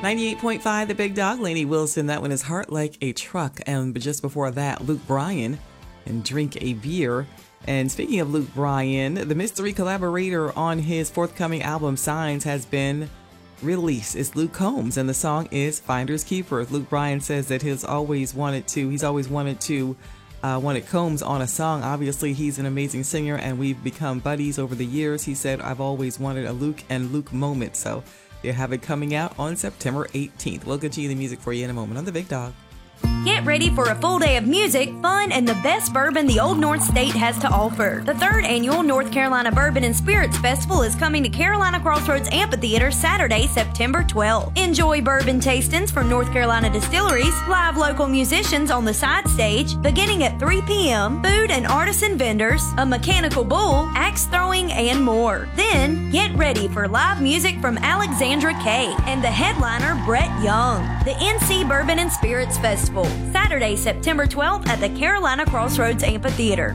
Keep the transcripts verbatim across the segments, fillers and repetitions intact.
ninety-eight point five, The Big Dog. Lainey Wilson, that one is Heart Like a Truck. And but just before that, Luke Bryan and Drink a Beer. And speaking of Luke Bryan, the mystery collaborator on his forthcoming album Signs has been released. It's Luke Combs, and the song is Finders Keepers. Luke Bryan says that he's always wanted to, he's always wanted to, uh, wanted Combs on a song. Obviously, he's an amazing singer, and we've become buddies over the years. He said, I've always wanted a Luke and Luke moment. So they have it coming out on September eighteenth. We'll continue the music for you in a moment on The Big Dog. Get ready for a full day of music, fun, and the best bourbon the Old North State has to offer. The third annual North Carolina Bourbon and Spirits Festival is coming to Carolina Crossroads Amphitheater Saturday, September twelfth. Enjoy bourbon tastings from North Carolina distilleries, live local musicians on the side stage beginning at three p.m., food and artisan vendors, a mechanical bull, axe throwing, and more. Then, get ready for live music from Alexandra Kay and the headliner Brett Young. The N C Bourbon and Spirits Festival, Saturday, September twelfth at the Carolina Crossroads Amphitheater.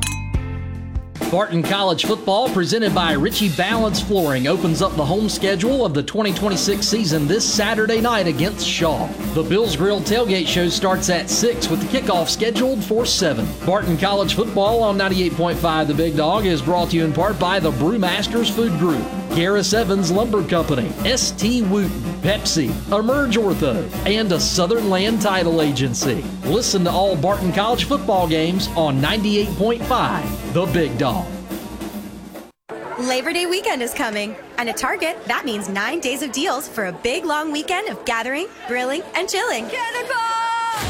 Barton College football, presented by Ritchie Balance Flooring, opens up the home schedule of the twenty twenty-six season this Saturday night against Shaw. The Bills Grill tailgate show starts at six with the kickoff scheduled for seven. Barton College football on ninety-eight point five The Big Dog is brought to you in part by the Brewmasters Food Group, Garris Evans Lumber Company, S T Wooten, Pepsi, Emerge Ortho, and a Southern Land Title Agency. Listen to all Barton College football games on ninety-eight point five The Big Dog. Labor Day weekend is coming, and at Target, that means nine days of deals for a big, long weekend of gathering, grilling, and chilling. Cannonball!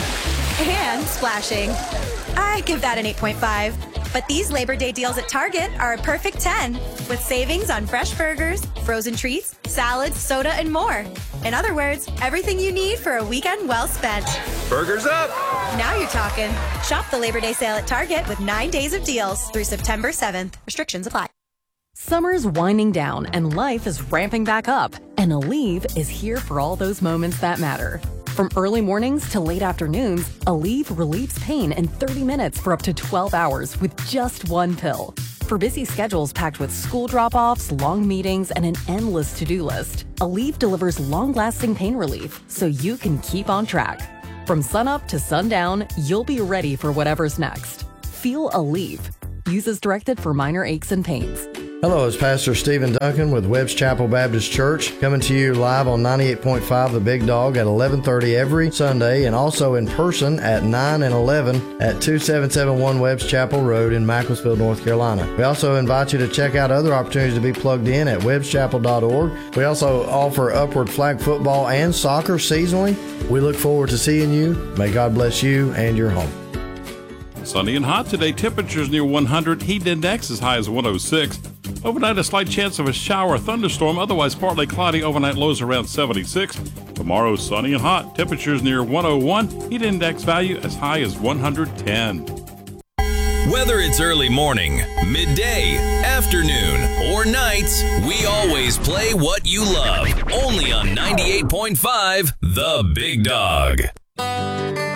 And splashing. I give that an eight point five. But these Labor Day deals at Target are a perfect ten, with savings on fresh burgers, frozen treats, salads, soda, and more. In other words, everything you need for a weekend well spent. Burgers up! Now you're talking. Shop the Labor Day sale at Target with nine days of deals through September seventh. Restrictions apply. Summer's winding down and life is ramping back up, and Aleve is here for all those moments that matter. From early mornings to late afternoons, Aleve relieves pain in thirty minutes for up to twelve hours with just one pill. For busy schedules packed with school drop-offs, long meetings, and an endless to-do list, Aleve delivers long-lasting pain relief so you can keep on track. From sunup to sundown, you'll be ready for whatever's next. Feel Aleve. Use as directed for minor aches and pains. Hello, it's Pastor Stephen Duncan with Webb's Chapel Baptist Church, coming to you live on ninety-eight point five The Big Dog at eleven thirty every Sunday, and also in person at nine and eleven at two seven seven one Webb's Chapel Road in Macclesfield, North Carolina. We also invite you to check out other opportunities to be plugged in at webbs chapel dot org. We also offer upward flag football and soccer seasonally. We look forward to seeing you. May God bless you and your home. Sunny and hot today. Temperatures near one hundred. Heat index as high as one oh six. Overnight, a slight chance of a shower or thunderstorm. Otherwise, partly cloudy. Overnight lows around seventy-six. Tomorrow, sunny and hot. Temperatures near one oh one. Heat index value as high as one hundred ten. Whether it's early morning, midday, afternoon, or nights, we always play what you love. Only on ninety-eight point five The Big Dog.